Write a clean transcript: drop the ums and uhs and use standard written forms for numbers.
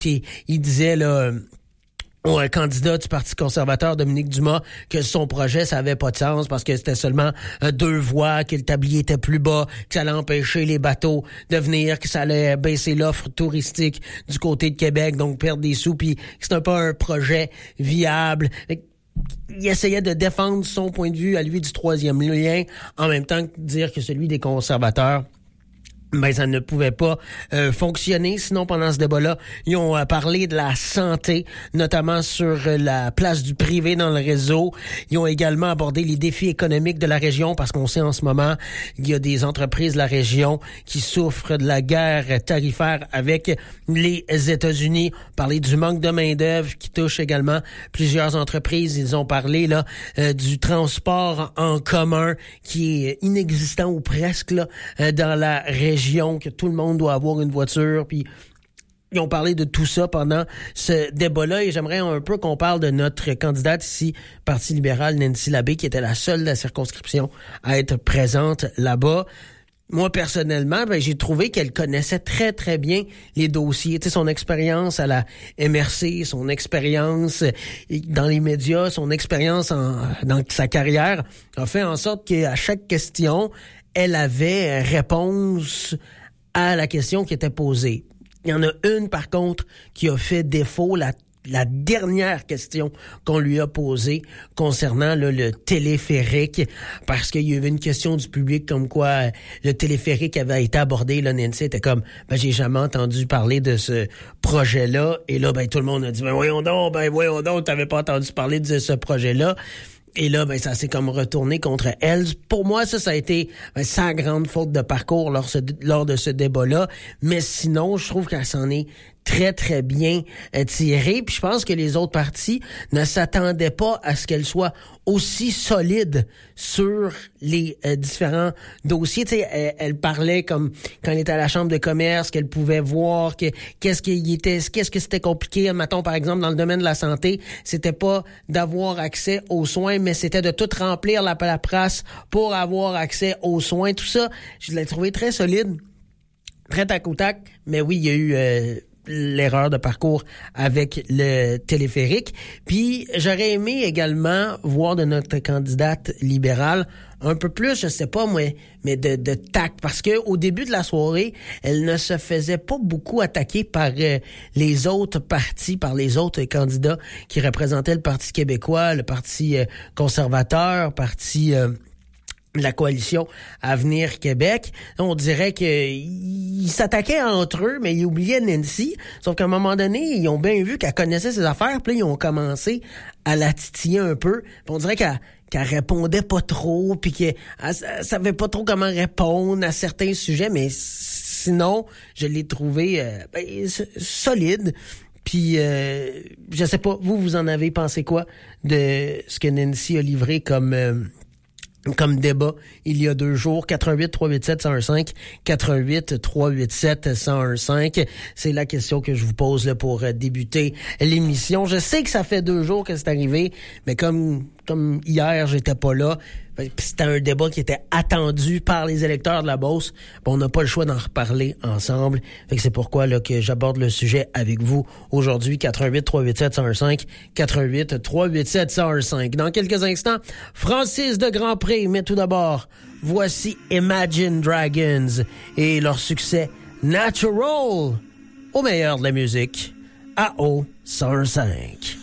il disait là au candidat du Parti conservateur, Dominique Dumas, que son projet, ça avait pas de sens parce que c'était seulement 2 voies, que le tablier était plus bas, que ça allait empêcher les bateaux de venir, que ça allait baisser l'offre touristique du côté de Québec, donc perdre des sous, puis que c'était pas un projet viable. Il essayait de défendre son point de vue à lui du troisième lien, en même temps que dire que celui des conservateurs, ben ça ne pouvait pas fonctionner. Sinon, pendant ce débat-là, ils ont parlé de la santé, notamment sur la place du privé dans le réseau. Ils ont également abordé les défis économiques de la région, parce qu'on sait en ce moment qu'il y a des entreprises de la région qui souffrent de la guerre tarifaire avec les États-Unis. Parlé du manque de main-d'œuvre qui touche également plusieurs entreprises. Ils ont parlé là du transport en commun qui est inexistant ou presque là dans la région, que tout le monde doit avoir une voiture, puis ils ont parlé de tout ça pendant ce débat-là, et j'aimerais un peu qu'on parle de notre candidate ici, Parti libéral, Nancy Labbé, qui était la seule de la circonscription à être présente là-bas. Moi, personnellement, j'ai trouvé qu'elle connaissait très, très bien les dossiers. Tu sais, son expérience à la MRC, son expérience dans les médias, son expérience dans sa carrière a fait en sorte qu'à chaque question, elle avait réponse à la question qui était posée. Il y en a une, par contre, qui a fait défaut, la dernière question qu'on lui a posée concernant là, le téléphérique, parce qu'il y avait une question du public comme quoi le téléphérique avait été abordé. Là, Nancy était comme, j'ai jamais entendu parler de ce projet-là. Et là, tout le monde a dit, voyons donc, t'avais pas entendu parler de ce projet-là. Et là, ça s'est comme retourné contre elle. Pour moi, ça a été sa grande faute de parcours lors de ce débat-là. Mais sinon, je trouve qu'elle s'en est très, très bien tirée. Puis je pense que les autres partis ne s'attendaient pas à ce qu'elle soit aussi solide sur les différents dossiers. Tu sais, elle parlait comme quand elle était à la chambre de commerce, qu'elle pouvait voir qu'est-ce que c'était compliqué. Mettons, par exemple, dans le domaine de la santé, c'était pas d'avoir accès aux soins, mais c'était de tout remplir la paperasse pour avoir accès aux soins. Tout ça, je l'ai trouvé très solide, très tac au tac. Mais oui, il y a eu l'erreur de parcours avec le téléphérique. Puis j'aurais aimé également voir de notre candidate libérale un peu plus, je sais pas moi, mais de tact, parce que au début de la soirée, elle ne se faisait pas beaucoup attaquer par les autres partis, par les autres candidats qui représentaient le Parti québécois, le Parti conservateur, Parti la coalition Avenir Québec. On dirait qu'ils s'attaquaient entre eux, mais ils oubliaient Nancy. Sauf qu'à un moment donné, ils ont bien vu qu'elle connaissait ses affaires, puis là, ils ont commencé à la titiller un peu. Puis on dirait qu'elle répondait pas trop, puis qu'elle savait pas trop comment répondre à certains sujets, mais sinon, je l'ai trouvé solide. Puis, je sais pas, vous en avez pensé quoi de ce que Nancy a livré comme débat il y a 2 jours? 88-387-1015, 88-387-1015. C'est la question que je vous pose là pour débuter l'émission. Je sais que ça fait 2 jours que c'est arrivé, mais comme hier, j'étais pas là. C'était un débat qui était attendu par les électeurs de la Beauce. On n'a pas le choix d'en reparler ensemble. Fait que c'est pourquoi là que j'aborde le sujet avec vous aujourd'hui. 88-387-1015, 88-387-1015. Dans quelques instants, Francis de Grandpré. Mais tout d'abord, voici Imagine Dragons et leur succès Natural, au meilleur de la musique, AO 105.